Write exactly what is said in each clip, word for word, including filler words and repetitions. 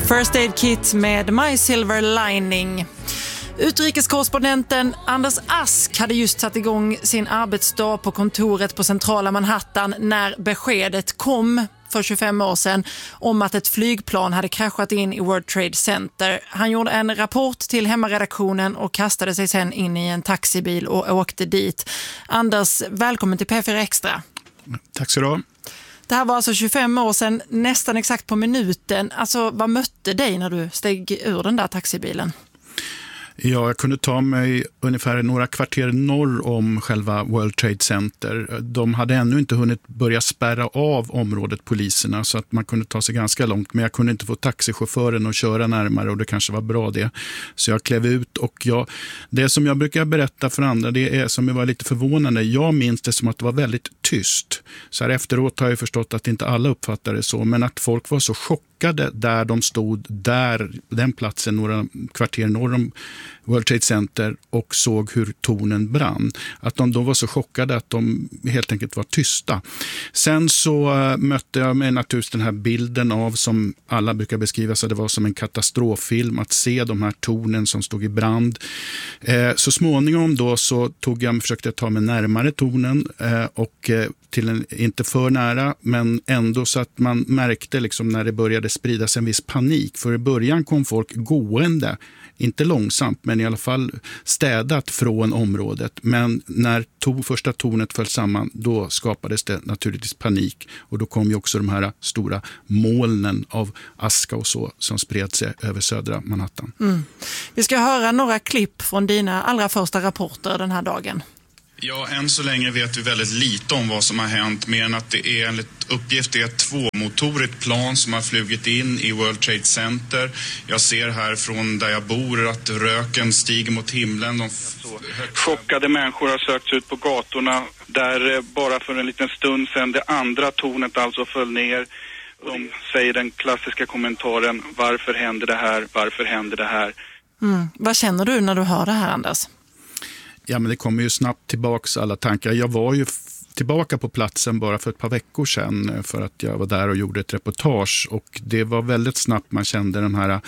First Aid Kit med My Silver Lining. Utrikeskorrespondenten Anders Ask hade just satt igång sin arbetsdag på kontoret på centrala Manhattan när beskedet kom för tjugofem år sedan om att ett flygplan hade kraschat in i World Trade Center. Han gjorde en rapport till hemmaredaktionen och kastade sig sen in i en taxibil och åkte dit. Anders, välkommen till P fyra Extra. Tack så du. Det här var alltså tjugofem år sedan, nästan exakt på minuten. Alltså, vad mötte dig när du steg ur den där taxibilen? Ja, jag kunde ta mig ungefär några kvarter norr om själva World Trade Center. De hade ännu inte hunnit börja spärra av området, poliserna, så att man kunde ta sig ganska långt. Men jag kunde inte få taxichauffören att köra närmare och det kanske var bra det. Så jag klev ut och jag, det som jag brukar berätta för andra, det är som jag var lite förvånande. Jag minns det som att det var väldigt tyst. Så här efteråt har jag förstått att inte alla uppfattade det så, men att folk var så chockade där de stod, där den platsen några kvarter norr om World Trade Center och såg hur tornen brann. Att de då var så chockade att de helt enkelt var tysta. Sen så uh, mötte jag med naturligtvis den här bilden av, som alla brukar beskriva, så det var som en katastroffilm att se de här tornen som stod i brand. Eh, så småningom då så tog jag, försökte jag ta mig närmare tornen eh, och eh, till en, inte för nära, men ändå så att man märkte liksom när det började spridas en viss panik. För i början kom folk gående, inte långsamt men i alla fall städat från området. Men när to, första tornet föll samman, då skapades det naturligtvis panik. Och då kom ju också de här stora molnen av aska och så som spred sig över södra Manhattan. Mm. Vi ska höra några klipp från dina allra första rapporter den här dagen. Ja, än så länge vet vi väldigt lite om vad som har hänt, mer än att det är enligt uppgift det är ett tvåmotorigt plan som har flugit in i World Trade Center. Jag ser här från där jag bor att röken stiger mot himlen. De chockade människor har sökt ut på gatorna där bara för en liten stund sedan det andra tornet alltså föll ner. De säger den klassiska kommentaren: varför händer det här? Varför händer det här? Mm. Vad känner du när du hör det här, Anders? Ja, men det kommer ju snabbt tillbaks alla tankar. Jag var ju f- tillbaka på platsen bara för ett par veckor sedan för att jag var där och gjorde ett reportage. Och det var väldigt snabbt man kände den här...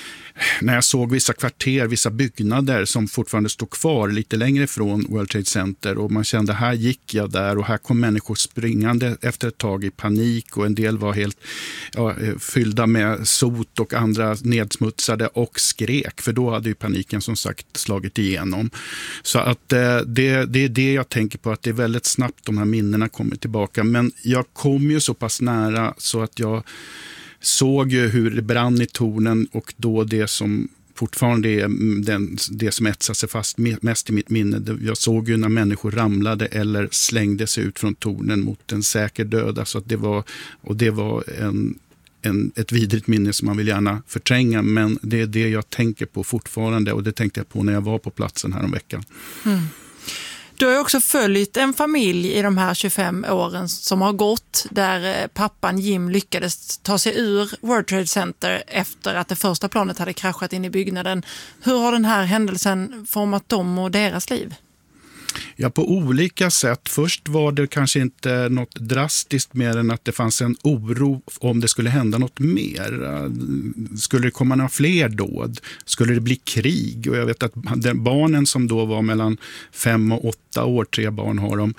När jag såg vissa kvarter, vissa byggnader som fortfarande stod kvar lite längre från World Trade Center, och man kände här gick jag där och här kom människor springande efter ett tag i panik, och en del var helt ja, fyllda med sot och andra nedsmutsade och skrek, för då hade ju paniken som sagt slagit igenom. Så att eh, det, det är det jag tänker på, att det är väldigt snabbt de här minnena kommer tillbaka. Men jag kom ju så pass nära så att jag såg ju hur det brann i tornen, och då det som fortfarande är den, det som etsar sig fast mest i mitt minne. Jag såg ju när människor ramlade eller slängde sig ut från tornen mot en säker död. Alltså att det var, och det var en, en, ett vidrigt minne som man vill gärna förtränga, men det är det jag tänker på fortfarande, och det tänkte jag på när jag var på platsen här om veckan. Mm. Du har ju också följt en familj i de här tjugofem åren som har gått, där pappan Jim lyckades ta sig ur World Trade Center efter att det första planet hade kraschat in i byggnaden. Hur har den här händelsen format dem och deras liv? Ja, på olika sätt. Först var det kanske inte något drastiskt mer än att det fanns en oro om det skulle hända något mer. Skulle det komma några fler dåd? Skulle det bli krig? Och jag vet att den barnen som då var mellan fem och åtta år, tre barn har de,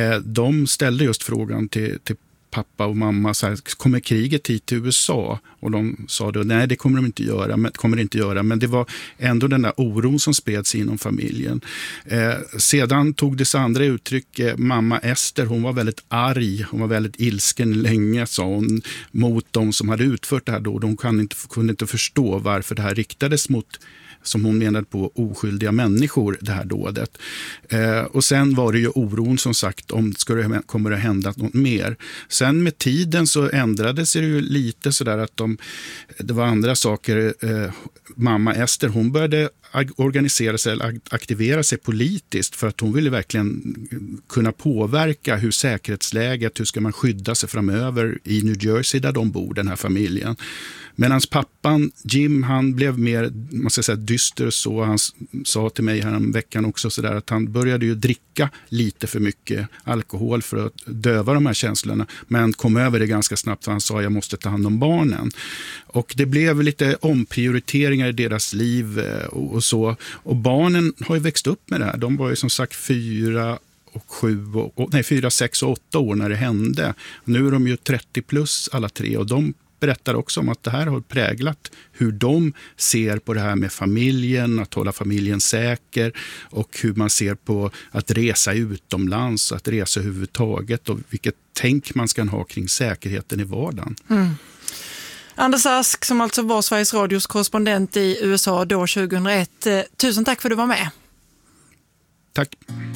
de ställde just frågan till, till pappa och mamma, så här, kommer kriget hit till U S A? Och de sa då, nej det kommer de inte göra, men, kommer det inte göra. Men det var ändå den där oron som spreds inom familjen. Eh, sedan tog det sig andra uttryck. Eh, mamma Ester, hon var väldigt arg, hon var väldigt ilsken länge, sa hon, mot de som hade utfört det här då. De kunde inte, kunde inte förstå varför det här riktades mot, som hon menade på, oskyldiga människor, det här dådet. Eh, och sen var det ju oron som sagt om det skulle, kommer det hända något mer. Sen med tiden så ändrades det ju lite sådär att de, det var andra saker. Eh, mamma Ester, hon började organisera sig eller aktivera sig politiskt för att hon ville verkligen kunna påverka hur säkerhetsläget, hur ska man skydda sig framöver i New Jersey där de bor, den här familjen. Medan pappan Jim, han blev mer, man ska säga, dyster så. Han sa till mig här en veckan också så där att han började ju dricka lite för mycket alkohol för att döva de här känslorna, men kom över det ganska snabbt, för han sa jag måste ta hand om barnen. Och det blev lite omprioriteringar i deras liv och, och så. Och barnen har ju växt upp med det här. De var ju som sagt fyra och sju, och, nej fyra, sex och åtta år när det hände. Nu är de ju trettio plus alla tre och de berättar också om att det här har präglat hur de ser på det här med familjen, att hålla familjen säker och hur man ser på att resa utomlands, att resa överhuvudtaget och vilket tänk man ska ha kring säkerheten i vardagen. Mm. Anders Ask som alltså var Sveriges Radios korrespondent i U S A då tjugohundraett. Tusen tack för att du var med. Tack.